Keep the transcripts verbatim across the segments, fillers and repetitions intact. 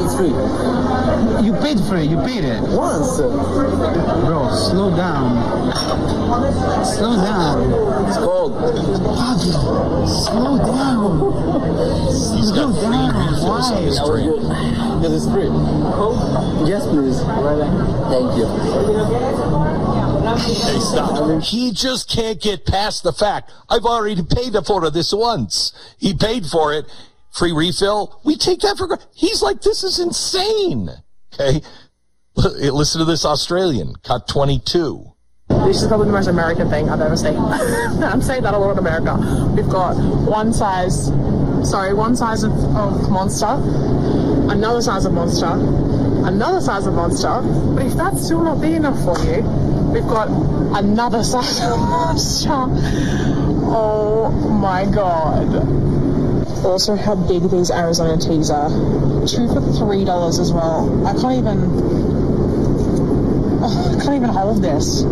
it's free. You paid for it. You paid it. Once. Bro, slow down. Slow down. It's cold. Pablo, slow down. Slow down. Why? Because it's free. Cold? Yes, please. Thank you. Hey, stop. He just can't get past the fact, I've already paid for this once. He paid for it. Free refill. We take that for granted. He's like, this is insane. Okay. Listen to this Australian. Cut twenty-two. This is probably the most American thing I've ever seen. I'm saying that a lot in America. We've got one size, sorry, one size of, of Monster, another size of Monster, another size of Monster. But if that's still not big enough for you, we've got another size of Monster. Oh my God. Also, how big these Arizona teas are. Two for three dollars as well. I can't even. Oh, I can't even hold this.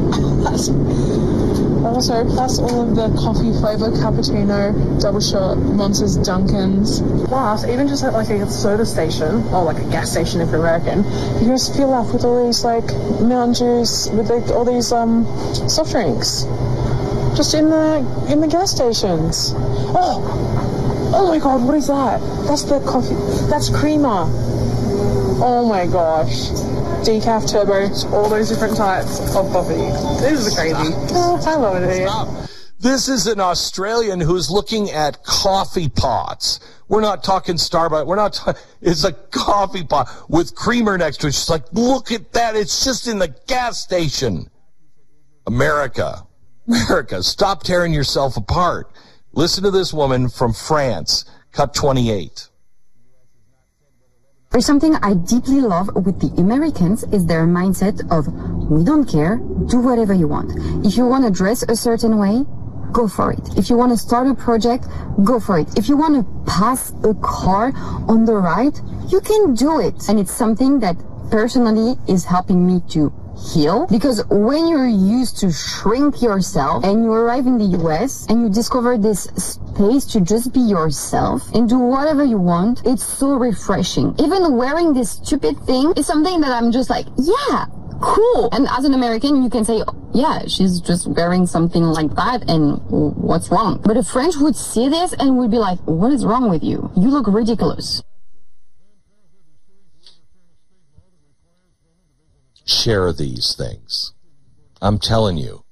Also, plus all of the coffee flavor cappuccino, double shot, Monsters, Dunkins. Plus, even just at like a soda station, or like a gas station if you're American, you can just fill up with all these like Mountain Dews, with like, all these um soft drinks. Just in the in the gas stations. Oh, oh my God, what is that? That's the coffee. That's creamer. Oh my gosh. Decaf, turbo, all those different types of coffee. This is crazy. Oh, I love it here. Stop. This is an Australian who's looking at coffee pots. We're not talking Starbucks. We're not talking, it's a coffee pot with creamer next to it. She's like, look at that. It's just in the gas station. America. America, stop tearing yourself apart. Listen to this woman from France, cut twenty-eight. There's something I deeply love with the Americans is their mindset of, we don't care, do whatever you want. If you want to dress a certain way, go for it. If you want to start a project, go for it. If you want to pass a car on the right, you can do it. And it's something that personally is helping me to heal, because when you're used to shrink yourself and you arrive in the U S and you discover this space to just be yourself and do whatever you want, it's so refreshing. Even wearing this stupid thing is something that I'm just like, yeah, cool. And as an American, you can say, yeah, she's just wearing something like that and what's wrong? But a French would see this and would be like, what is wrong with you? You look ridiculous. Share these things. I'm telling you,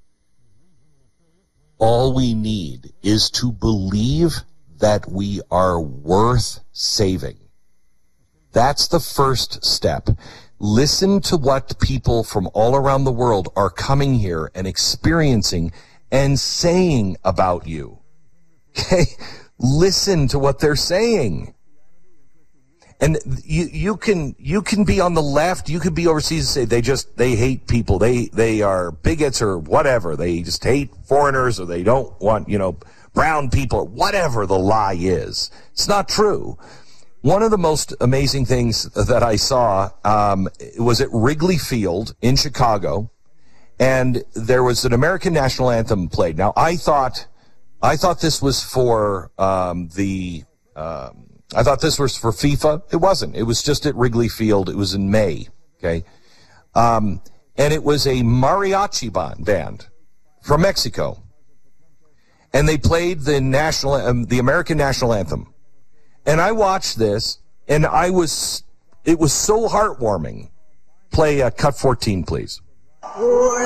all we need is to believe that we are worth saving. That's the first step. Listen to what people from all around the world are coming here and experiencing and saying about you. Okay? Listen to what they're saying. And you, you can, you can be on the left, you could be overseas and say they just, they hate people, they, they are bigots or whatever, they just hate foreigners or they don't want, you know, brown people, whatever the lie is. It's not true. One of the most amazing things that I saw, um, was at Wrigley Field in Chicago, and there was an American national anthem played. Now, I thought, I thought this was for, um, the, um, I thought this was for FIFA. It wasn't. It was just at Wrigley Field. It was in May. Okay. Um, and it was a mariachi band from Mexico. And they played the national, um, the American national anthem. And I watched this and I was, it was so heartwarming. Play uh, cut fourteen, please.